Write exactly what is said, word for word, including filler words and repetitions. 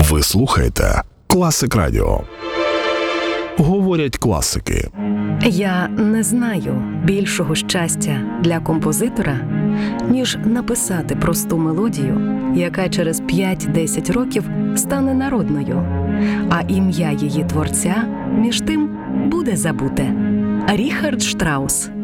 Ви слухаєте Класик Радіо. Говорять класики. Я не знаю більшого щастя для композитора, ніж написати просту мелодію, яка через п'ять-десять років стане народною, а ім'я її творця, між тим, буде забуте. Ріхард Штраус.